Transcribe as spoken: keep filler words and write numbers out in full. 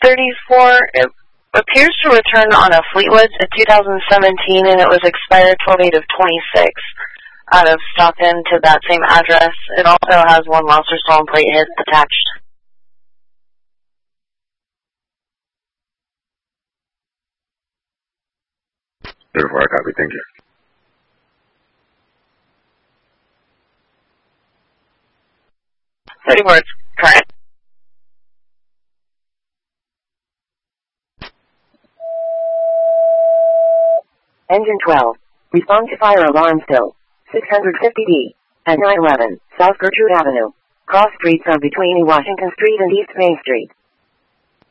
thirty-four, it appears to return on a Fleetwood in two thousand seventeen, and it was expired twelve eight of twenty-six out of Stockton to that same address. It also has one lost or stolen plate hit attached. Beautiful, I copy, thank you. thirty-four, it's current. Engine twelve. Respond to fire alarm still. six hundred fifty D. At nine eleven, South Gertrude Avenue. Cross streets are between Washington Street and East Main Street.